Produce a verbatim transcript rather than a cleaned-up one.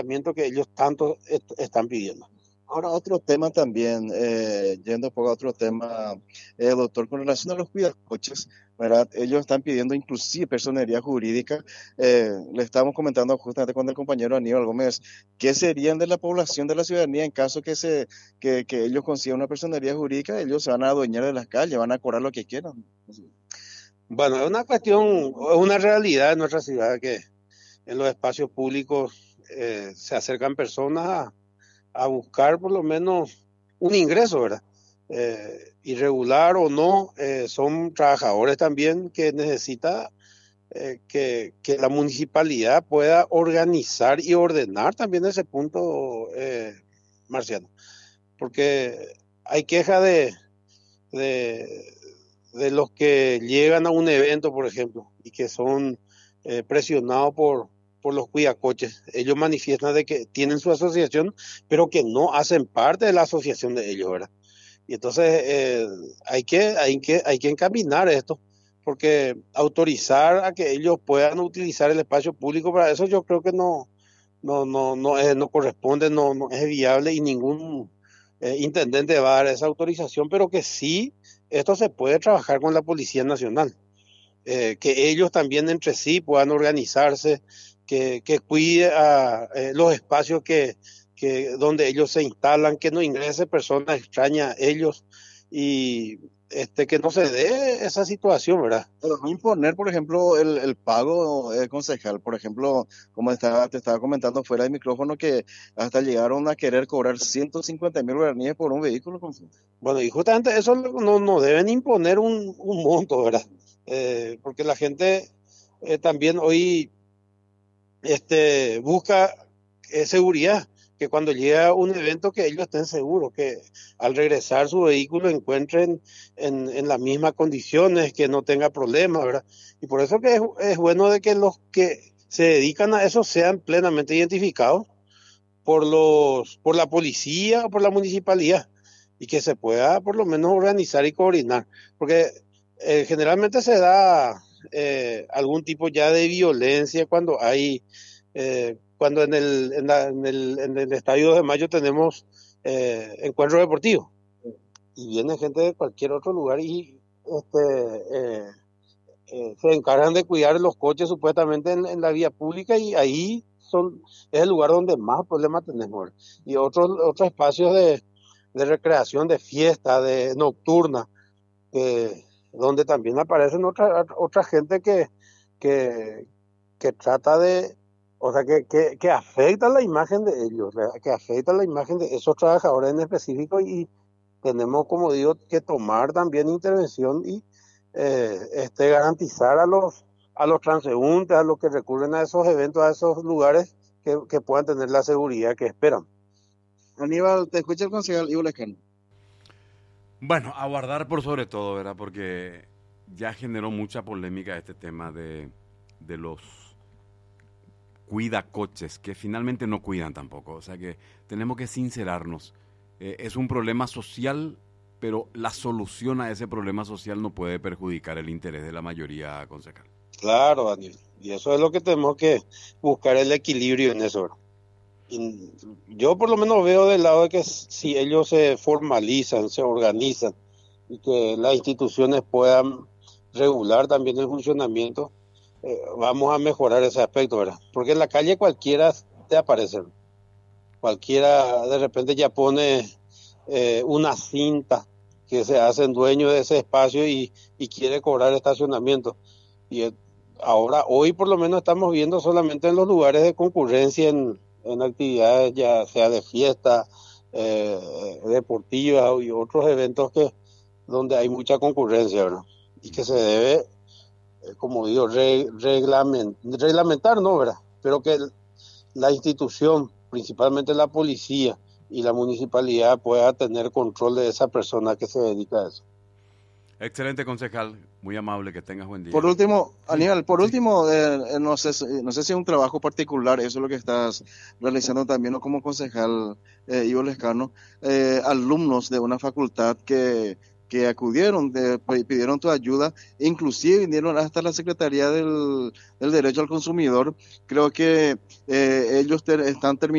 funcionamiento que ellos tanto est- están pidiendo. Ahora, otro tema también, eh, yendo un poco a otro tema, eh, doctor, con relación a los cuidacoches, ¿verdad? Ellos están pidiendo inclusive personería jurídica. Eh, le estábamos comentando justamente con el compañero Aníbal Gómez, ¿qué serían de la población de la ciudadanía en caso que, se, que, que ellos consigan una personería jurídica? Ellos se van a adueñar de las calles, van a cobrar lo que quieran. Bueno, es una cuestión, es una realidad en nuestra ciudad que en los espacios públicos eh, se acercan personas a, a buscar por lo menos un ingreso, ¿verdad? Eh, irregular o no, eh, son trabajadores también que necesita eh, que, que la municipalidad pueda organizar y ordenar también ese punto, eh, Marciano, porque hay queja de, de, de los que llegan a un evento, por ejemplo, y que son eh, presionados por, por los cuidacoches. Ellos manifiestan de que tienen su asociación, pero que no hacen parte de la asociación de ellos, ¿verdad? Y entonces eh, hay, que, hay, que, hay que encaminar esto, porque autorizar a que ellos puedan utilizar el espacio público para eso yo creo que no, no, no, no, es, no corresponde, no, no es viable y ningún eh, intendente va a dar esa autorización, pero que sí, esto se puede trabajar con la Policía Nacional, eh, que ellos también entre sí puedan organizarse, que, que cuide a eh, los espacios que, que donde ellos se instalan, que no ingrese personas extrañas a ellos y este que no se dé esa situación, ¿verdad? Pero no imponer, por ejemplo, el, el pago eh, concejal. Por ejemplo, como estaba, te estaba comentando fuera del micrófono, que hasta llegaron a querer cobrar ciento cincuenta mil guaraníes por un vehículo. Bueno, y justamente eso no, no deben imponer un, un monto, ¿verdad? Eh, porque la gente eh, también hoy este, busca eh, seguridad, que cuando llega un evento que ellos estén seguros, que al regresar su vehículo encuentren en, en las mismas condiciones, que no tenga problemas, ¿verdad? Y por eso que es, es bueno de que los que se dedican a eso sean plenamente identificados por los, por la policía o por la municipalidad y que se pueda por lo menos organizar y coordinar, porque eh, generalmente se da eh, algún tipo ya de violencia cuando hay, eh, cuando en el, en, la, en, el, en el Estadio de Mayo tenemos eh, encuentro deportivo y viene gente de cualquier otro lugar y este, eh, eh, se encargan de cuidar los coches supuestamente en, en la vía pública y ahí son, es el lugar donde más problemas tenemos. Y otros, otros espacios de, de recreación, de fiesta, de nocturna, eh, donde también aparecen otra, otra gente que, que, que trata de, o sea, que, que, que afecta la imagen de ellos, que afecta la imagen de esos trabajadores en específico y tenemos, como digo, que tomar también intervención y eh, este, garantizar a los, a los transeúntes, a los que recurren a esos eventos, a esos lugares, que, que puedan tener la seguridad que esperan. Aníbal, te escucha el concejal Ivo Lescano. Bueno, aguardar por sobre todo, ¿verdad? Porque ya generó mucha polémica este tema de, de los cuidacoches, que finalmente no cuidan tampoco. O sea que tenemos que sincerarnos. Eh, es un problema social, pero la solución a ese problema social no puede perjudicar el interés de la mayoría concejal. Claro, Daniel. Y eso es lo que tenemos que buscar, el equilibrio en eso. Y yo por lo menos veo del lado de que si ellos se formalizan, se organizan y que las instituciones puedan regular también el funcionamiento, eh, vamos a mejorar ese aspecto, ¿verdad? Porque en la calle cualquiera te aparece. Cualquiera de repente ya pone eh, una cinta que se hacen dueño de ese espacio y, y quiere cobrar estacionamiento. Y eh, ahora, hoy por lo menos estamos viendo solamente en los lugares de concurrencia, en, en actividades ya sea de fiesta, eh, deportivas y otros eventos que donde hay mucha concurrencia, ¿verdad? Y que se debe, eh, como digo, re, reglament, reglamentar, ¿no? ¿Verdad? Pero que la institución, principalmente la policía y la municipalidad, pueda tener control de esa persona que se dedica a eso. Excelente, concejal, muy amable, que tengas buen día. Por último, Aníbal, por sí. último, eh, no sé, no sé si es un trabajo particular, eso es lo que estás realizando también, ¿no? Como concejal eh, Ivo Lescano, eh, alumnos de una facultad que, que acudieron, de, pidieron tu ayuda, inclusive vinieron hasta la Secretaría del, del Derecho al Consumidor. Creo que eh, ellos te, están terminando